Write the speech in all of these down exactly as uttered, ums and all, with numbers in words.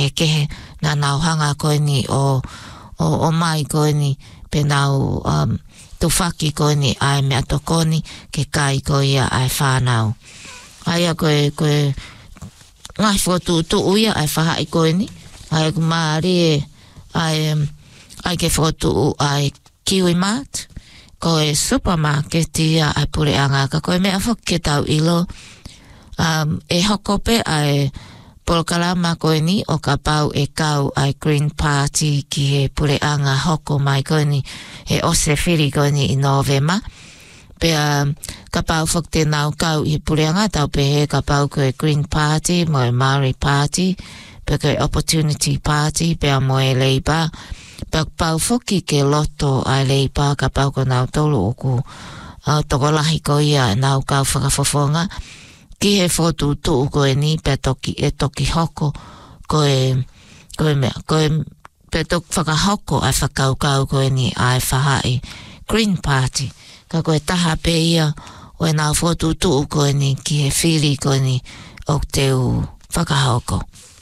kehe kehe na nauhanga koe ni o, o, o mai koe ni pe nau um, tufaki koe ni ai mea tokoni ke kai koe ia ai whanau. Aia koe koe ngai whotu tu uia ai whahai koe ni. Ai kumaari e ai, ai ke whotu ai Kiwi Mart. Koe supermarket ia ai pure anga. Koe mea whok ke tau ilo. Um, e hokope ai Polokalama koe ni o ka pau e kau ai Green Party ki he pure anga hoko mai koe ni he ose whiri koe ni i Novema. Pea ka pau whok te nau kau i pure anga tau pe he ka pau koe Green Party mo e Maori Party pe koe Opportunity Party pea mo e Labour. Pea pau whoki ke loto ai Labour ka pau ko nau tolu oku au tokolahi ko ia nau kau whakafofonga. Ki he whotu tuu koe ni pe toki e toki hoko koe koe mea koe pe toki whakahoko ai whakaukau koe ni ai whahai Green Party ka koe taha pe ia o e nau whotu tuu koe ni ki he whiri koe ni o te u whakahoko.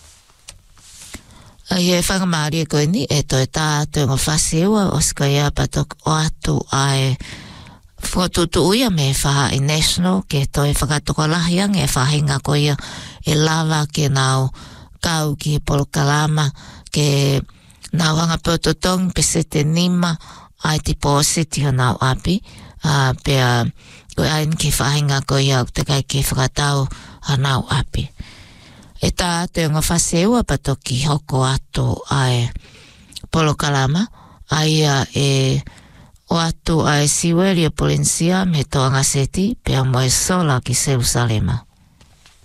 Ai he whakamari koe ni e toi tā toi ngō whasiua o ska ia pa toki o atu ai whotutu uia me whaha i national ke toi whakatokolahi ang e whahinga ko ia e lava ke nau kau ki Polokalama ke nau hanga pototong pe sete nima ai ti positi o nau api uh, pea koe ain ke whahinga ko ia te kai ke whakatau a nau api. E tā te ngā whaseua patoki hoko ato ai Polokalama ai e o atu ai Siweria Polencia me toanga seti pea moe sola ki Jerusalema.